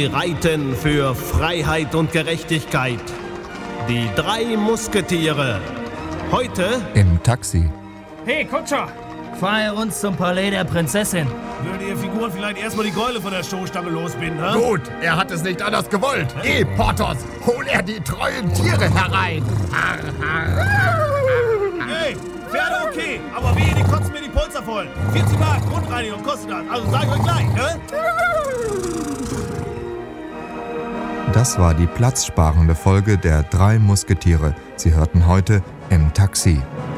Sie reiten für Freiheit und Gerechtigkeit. Die 3 Musketiere. Heute im Taxi. Hey, Kutscher! Fahr uns zum Palais der Prinzessin. Würde Ihr Figuren vielleicht erstmal die Keule von der Stoßstange losbinden, ha? Gut, er hat es nicht anders gewollt. Porthos, hol er die treuen Tiere herein. Hey, Pferde okay, aber wehe, die kotzen mir die Polster voll. 40 Mark, Grundreinigung kostet das, also sag ich euch gleich, ne? Das war die platzsparende Folge der 3 Musketiere. Sie hörten heute im Taxi.